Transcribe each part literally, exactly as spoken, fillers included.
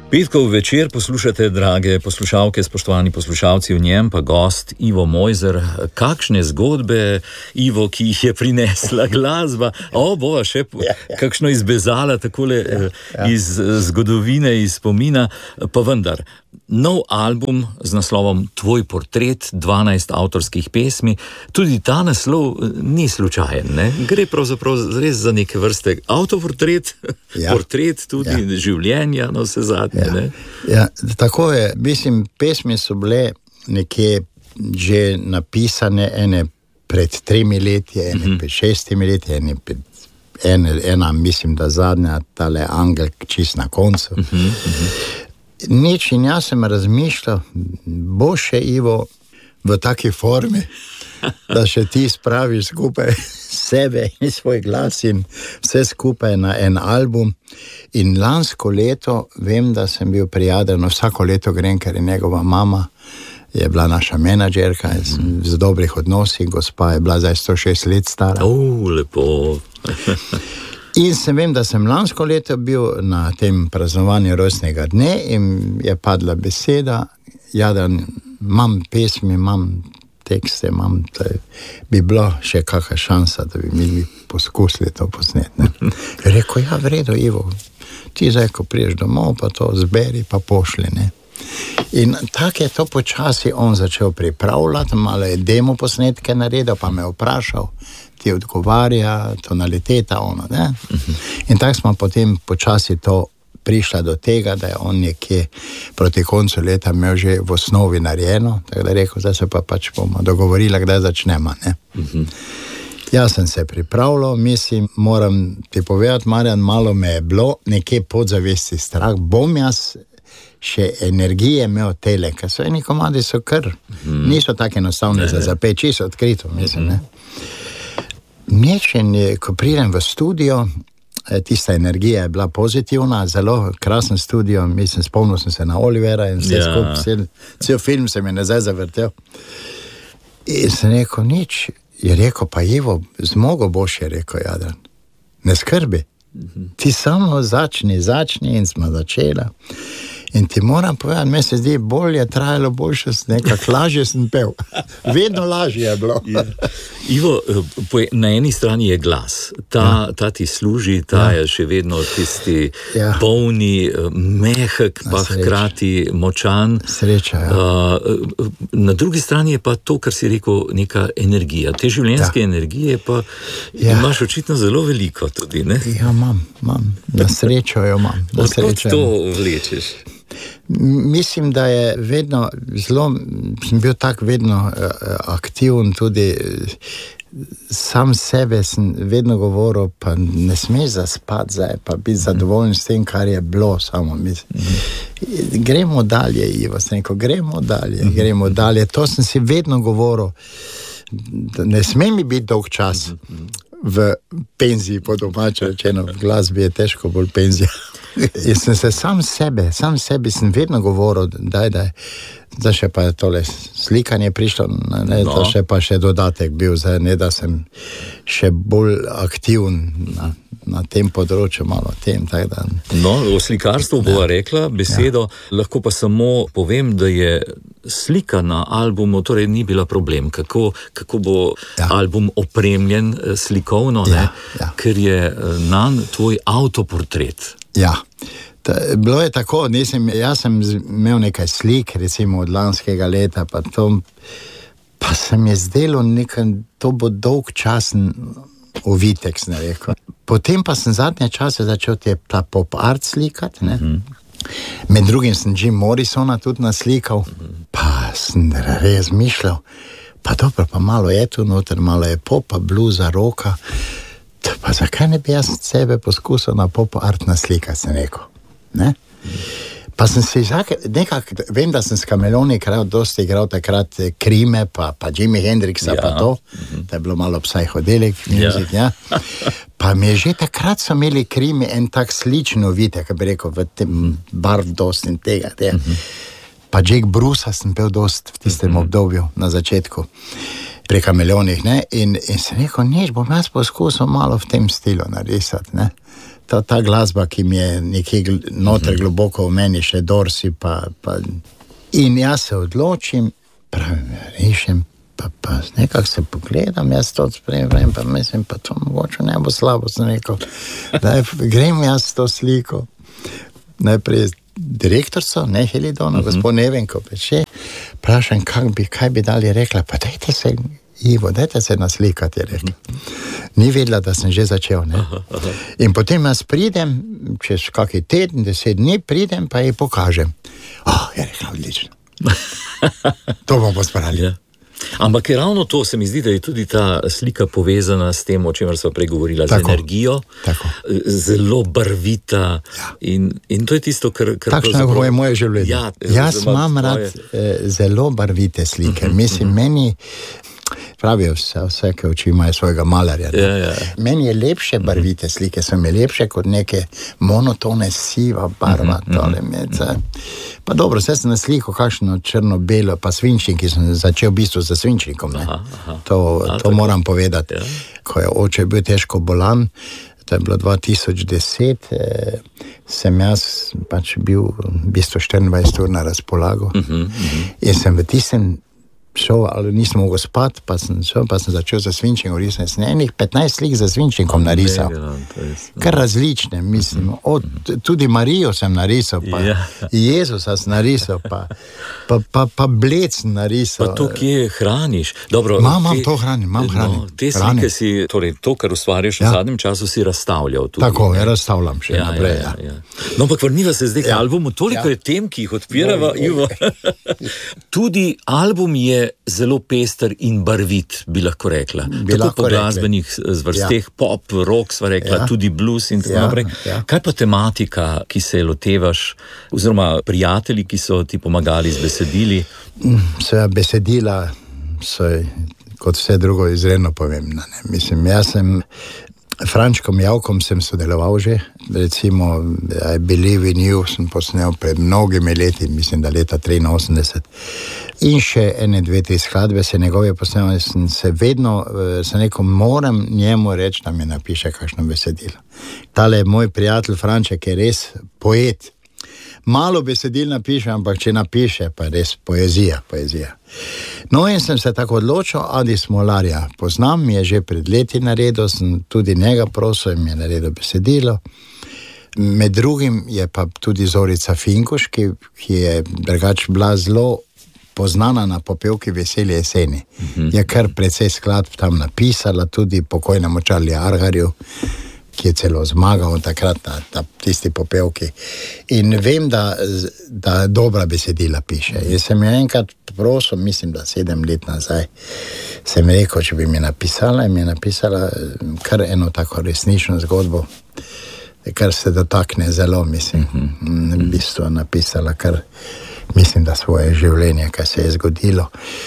Petkov večer poslušate, drage poslušalke, spoštovani poslušalci, v njem pa gost Ivo Mojzer. Kakšne zgodbe, Ivo, ki jih je prinesla glasba? O, bova še kakšno izbezala takole iz zgodovine, iz spomina, pa vendar. Nov album z naslovom Tvoj portret, dvanajst avtorskih pesmi. Tudi ta naslov ni slučajen, ne? Gre pravzaprav res za neke vrste avtoportret, ja. Portret tudi ja. Življenja, no vse zadnje, ja. ne? Ja, tako je. Mislim, pesmi so bile nekje že napisane, ene pred tremi leti, ene uh-huh. pred šestimi leti, ene pred ene, ena, mislim, da zadnja, tale Angel, čist na koncu. Uh-huh. Uh-huh. Nič, in jaz sem razmišljal, bo še Ivo v taki formi, da še ti spraviš skupaj sebe in svoj glas in vse skupaj na en album. In lansko leto vem, da sem bil prijatelj, no vsako leto grem, ker je njegova mama je bila naša menadžerka, mm. z dobrih odnosih, gospa je bila zdaj sto šest let stara. O, lepo. In sem vem, da sem lansko leto bil na tem praznovanju rojstnega dne in je padla beseda, ja, da imam pesmi, imam tekste, imam, da bi bila še kakšna šansa, da bi mi poskusili to posneti. Rekel, ja, v redu, Ivo, ti zdaj, ko priješ domov, pa to zberi, pa pošli, ne. In tako je to počasi on začel pripravljati, malo je demo posnetke naredil, pa me vprašal, ti odgovarja, tonaliteta, ono, ne. In tako smo potem počasi to prišla do tega, da je on nekje proti koncu leta imel že v osnovi narejeno, tako da je rekel, zdaj se pa pač bomo dogovorila, kdaj začnemo, ne. Uh-huh. Jaz sem se pripravljal, mislim, moram ti povedati, Marjan, malo me je bilo nekje podzavesti strah, bom jaz še energije imel tele, ker so eni komadi so kar, uh-huh. niso tako enostavne za zapet, čisto odkrito, mislim, uh-huh. ne. Mječen je, ko pridem v studio, tista energija je bila pozitivna, zelo krasen studio, mislim, spomnil sem se na Olivera in vse ja. skupaj, cel, cel film se mi nazaj zavrtel. In sem rekel, nič, je rekel, pa Ivo, zmogo boš, je rekel Jadran, ne skrbi, mm-hmm. ti samo začni, začni in smo začela. In ti moram povedati, meni se zdi, bolj je trajalo, boljše, nekako lažje sem pel. Vedno lažje je bilo. Ja. Ivo, na eni strani je glas, ta, ja. ta ti služi, ta ja. je še vedno tisti ja. polni, mehek, pa sreča. Hkrati močan. Sreča, ja. Uh, na drugi strani je pa to, kar si rekel, neka energija. Te življenjske ja. energije pa ja. imaš očitno zelo veliko tudi, ne? Ja, imam, imam. Na srečo jo imam. Odkot to vlečeš? Mislim, da je vedno zelo, sem bil tak vedno uh, aktiven, tudi uh, sam sebe sem vedno govoril, pa ne smeš zaspati zdaj, pa biti zadovoljen s tem, kar je bilo samo, mislim. Mm-hmm. Gremo dalje, Ivo, sem rekel, gremo dalje, mm-hmm. gremo dalje, to sem si vedno govoril, ne sme mi biti dolg čas mm-hmm. v penziji po domače rečeno, v glasbi je težko bolj penzija. In sem se sam sebe, sam sebi sem vedno govoril, daj, daj, da še pa je tole slikanje prišlo, ne, no. da še pa še dodatek bil, zdaj, ne, da sem še bolj aktiven na, na tem področju, malo tem, tak da. No, o slikarstvu bova rekla besedo, ja. lahko pa samo povem, da je slika na albumu, torej ni bila problem, kako, kako bo ja. album opremljen slikovno, ja, ne, ja. ker je nanj tvoj avtoportret. Ja, Ta, bilo je tako, nisem, jaz sem imel nekaj slik, recimo od lanskega leta, pa to, pa se mi je zdelo nekaj, to bo dolg časen ovitek, sem rekel. Potem pa sem zadnje čase začel te ta pop art slikati, ne. Mm-hmm. Med drugim sem Jim Morrisona tudi naslikal, mm-hmm. pa sem res mišljal, pa dobro, pa malo je tu noter, malo je popa, bluza, roka, pa zakaj ne bi jaz sebe poskusil na pop art naslika, sem rekel, ne? Pa sem si nekako, vem, da sem s Kameloni igral, dosti igral takrat Krime, pa, pa Jimi Hendrixa, ja. pa to, mm-hmm. da je bilo malo psychodelik music, ja. ja. Pa mi je že takrat so imeli Krimi en tak sličen ovitek, kako bi rekel, v tem barv dost in tega, tega. Mm-hmm. Pa Jack Brusa sem pel dost v tistem mm-hmm. obdobju na začetku. Pri Kamelonih, ne, in, in sem rekel, nič, bom jaz poskusil malo v tem stilu narisati, ne. ta, ta glasba, ki mi je nekje noter globoko v meni, še Dorsi, pa, pa... In jaz se odločim, pravim, rešim, pa, pa nekako se pogledam, jaz to spremljam, pa mislim, pa to mogoče ne bo slabo, sem rekel, daj, grem jaz to sliko. Najprej direktorco, ne Helidona, uh-huh. gospod Nevenko Peče, prašam, kak bi, kaj bi dalje rekla, pa dajte se, Ivo, dajte se naslikati, je rekla. Ni vedela, da sem že začel, ne. Aha, aha. In potem jaz pridem, čez kakšen teden, deset dni, pridem, pa ji pokažem. Oh, je rekla, odlično. To bomo pospravili. Ja. Ampak je ravno to, se mi zdi, da je tudi ta slika povezana s tem, o čemer smo pregovorila, z energijo, tako. Zelo barvita, ja. in, in to je tisto, kar... kar takšno zapravo... je moje življenje. Ja, jaz imam tvoje... rad eh, zelo barvite slike. Uh-huh, Mislim, uh-huh. meni... Pravijo vse, vse, ki oči imajo svojega malarja. Ja, ja. Meni je lepše barvite slike, so mi lepše kot neke monotone siva barva. Mm-hmm. Tole meca. Pa dobro, vse sem na sliko kakšno črno-belo, pa svinčnik, ki sem začel v bistvu za svinčnikom. Aha, aha. To, A, to moram povedati. Ja. Ko je oče bil težko bolan, to je bilo dva tisoč deset, eh, sem jaz pač bil v bistvu štiriindvajset ur na razpolago. Mm-hmm, mm-hmm. In sem v tistem šel, ali nisem mogel spati, pa sem šel, pa sem začel za svinčnikom risati. Sem enih petnajst slik za svinčnikom narisal. Kar različne, mislim. Od, tudi Marijo sem narisal, pa ja. Jezusa sem narisal, pa, pa, pa, pa Bled sem narisal. Pa to, kje hraniš? Dobro, mam, mam to hranim, mam hranim. No, te slike si, torej to, kar ustvarjaš ja. v zadnjem času, si razstavljal tudi. Tako, ja, razstavljam še ja, naprej. Ja, ja, ja. No, ampak vrniva se zdaj k ja. albumu. Toliko ja. je tem, ki jih odpirava, no, Ivo. Tudi album je zelo pester in barvit, bi lahko rekla. Bi tako lahko po glasbenih zvrsteh, ja. pop, rock, sva rekla, ja. tudi blues in tako ja. naprej. Ja. Kaj pa tematika, ki se lotevaš, oziroma prijatelji, ki so ti pomagali z besedili? Seveda besedila so, kot vse drugo, izredno pomembna. Ne? Mislim, jaz sem Frančkom Javkom sem sodeloval že, recimo I Believe in You sem posnel pred mnogimi leti, mislim, da leta triinosemdeset. In še ene, dve, tri skladbe se njegove posnel, sem se vedno, se neko moram njemu reči, da mi napiše kakšno besedilo. Tale moj prijatelj Franček je res poet. Malo besedil napiše, ampak če napiše, pa res poezija, poezija. No in sem se tako odločil, Adi Smolarja poznam, mi je že pred leti naredil, sem tudi njega prosil in mi je naredil besedilo. Med drugim je pa tudi Zorica Finkuš, ki, ki je drugač bila zelo poznana na popevki Veselje jeseni. Mm-hmm. Je kar precej skladb tam napisala, tudi pokojnemu Charlie Argarju, ki je celo zmagal takrat na, na tisti popevki. In vem, da, da dobra besedila piše. Jaz sem jo enkrat prosil, mislim, da sedem let nazaj, sem rekel, če bi mi napisala, in mi je napisala kar eno tako resnično zgodbo, kar se dotakne zelo, mislim, v bistvu napisala kar, mislim, da svoje življenje, kaj se je zgodilo.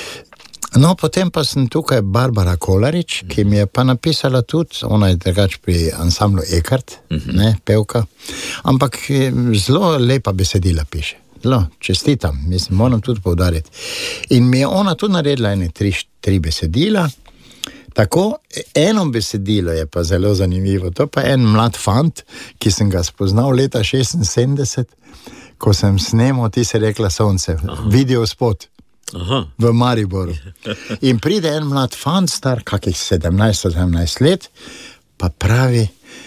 No, potem pa sem tukaj Barbara Kolarič, ki mi je pa napisala tudi, ona je drugač pri ansamblu Ekart, uh-huh. ne, pevka, ampak zelo lepa besedila piše. Zelo, čestitam, mislim, moram tudi poudariti. In mi je ona tudi naredila ene tri, tri besedila, tako, eno besedilo je pa zelo zanimivo, to pa en mlad fant, ki sem ga spoznal leta šestinsedemdeset, ko sem snemal, ti se rekla Sonce, video spot. Aha. V Mariboru. In pride en mlad fant, star kakih sedemnajst osemnajst let, pa pravi,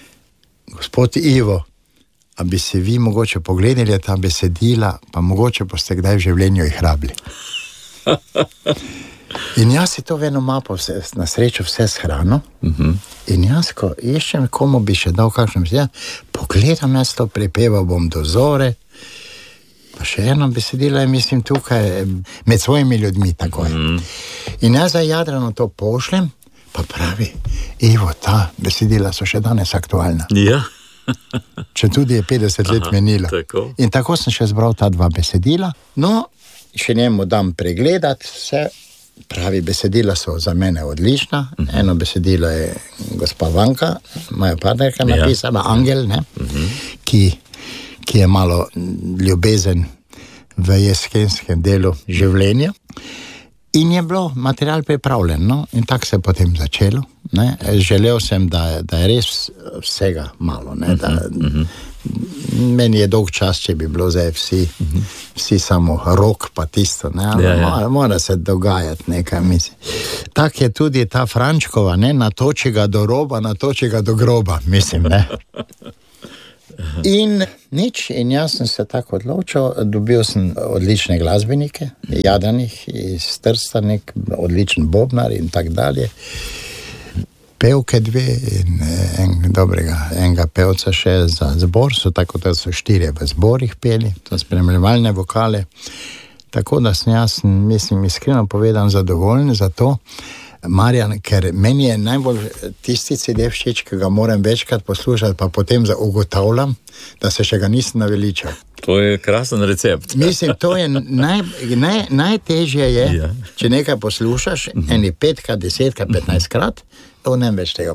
gospod Ivo, a bi se vi mogoče pogledali ta besedila, pa mogoče boste kdaj v življenju jih rabili. In jaz si to vedno mapo vse, na srečo vse shrano, uh-huh. in jaz, ko iščem, komu bi še dal kakšno besedilo, pogledam jaz to, prepeval bom do zore, pa še eno besedilo je, mislim, tukaj med svojimi ljudmi, tako je. Mm. In jaz za Jadrano to pošljem, pa pravi, Ivo, ta besedila so še danes aktualna. Ja. Če tudi je petdeset let menilo. Tako. In tako sem še zbral ta dva besedila. No, še njemu dam pregledat vse, pravi, besedila so za mene odlična. Mm-hmm. Eno besedilo je gospa Vanka, moja partnerka, ja. napisala, Angel, ne, mm-hmm. ki ki je malo ljubezen v jeskenskem delu življenja. In je bilo material pripravljen, no? In tako se je potem začelo. Ne? Želel sem, da, da je res vsega malo. Ne? Da, uh-huh. Meni je dolg čas, če bi bilo zdaj vsi, uh-huh. vsi samo rok pa tisto. Ne? Ja, ja. Mora, mora se dogajati nekaj, mislim. Tako je tudi ta Frančkova, ne? Natoči ga do roba, natoči ga do groba, mislim, ne. In nič, in jaz sem se tako odločil, dobil sem odlične glasbenike, Jadanih iz Trsta, nek odličen bobnar in tak dalje. Pevke dve in en, dobrega, enega pevca še za zbor, so tako, da so štirje v zborih peli, to spremljevalne vokale. Tako da sem jaz, mislim, iskreno povedan, zadovoljen za to, Marjan, ker meni je najbolj tisti C D všeč, ki ga moram večkrat poslušati, pa potem ugotavljam, da se še ga nisem naveličal. To je krasen recept. Mislim, to je naj, naj, najtežje je, ja. Če nekaj poslušaš, uh-huh. eni petkrat, desetkrat, petnajstkrat, to ne več tega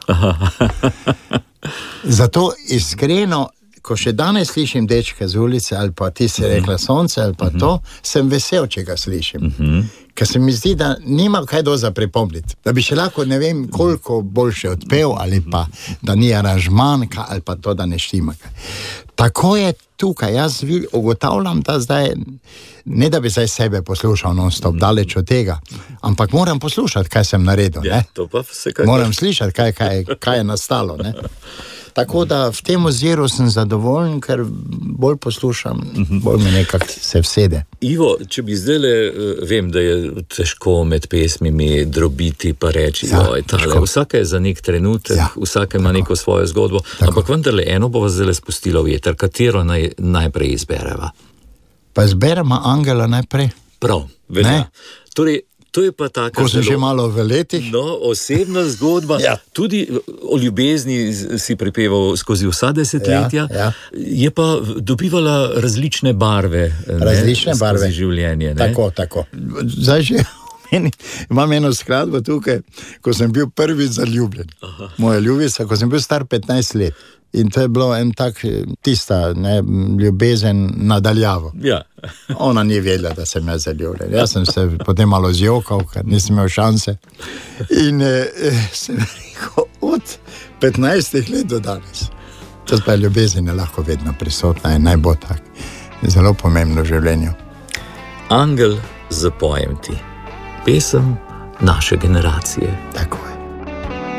poslušam. Zato iskreno, ko še danes slišim dečke z ulice, ali pa ti si rekla sonce, ali pa uh-huh. to, sem vesel, če ga slišim. Uh-huh. Ker se mi zdi, da nima kaj doza pripomniti. Da bi še lahko ne vem koliko boljše odpel, ali pa da ni aranžman, ali pa to, da ne štima. Tako je tukaj. Jaz ugotavljam, da zdaj, ne da bi zdaj sebe poslušal non-stop, daleč od tega, ampak moram poslušati, kaj sem naredil. Ja, to pa vsekakor. Moram slišati, kaj, kaj, kaj je nastalo. Ne? Tako da v tem oziru sem zadovoljen, ker bolj poslušam, bolj mi nekako se vsede. Ivo, če bi zdajle, vem, da je težko med pesmimi drobiti pa reči, ja, joj, tale, vsaka je za nek trenutek, ja, vsaka ima neko svojo zgodbo, tako. Ampak vendarle eno bo vas zdajle spustilo v eter, katero naj, najprej izbereva? Pa izberemo Angela najprej. Prav, velja. Torej, to je pa taka ko sem že malo v letih. No, osebna zgodba, ja. Tudi o ljubezni si prepeval skozi vsa desetletja, ja, ja. Je pa dobivala različne barve, različne ne, barve. Skozi življenje. Ne? Tako, tako. Zdaj že imam eno skladbo tukaj, ko sem bil prvič zaljubljen. Aha. Moja ljubica, ko sem bil star petnajst let. In to je bilo en tak, tista, ne, ljubezen nadaljavo. Ja. Ona ni vedela, da sem jaz zaljubljen. Jaz sem se potem malo zjokal, ker nisem imel šanse. In eh, sem rekel, od petnajstih let do danes. To pa je ljubezen je lahko vedno prisotna in naj bo tak. Zelo pomembno v življenju. Angel, zapojem ti. Pesem naše generacije. Tako je.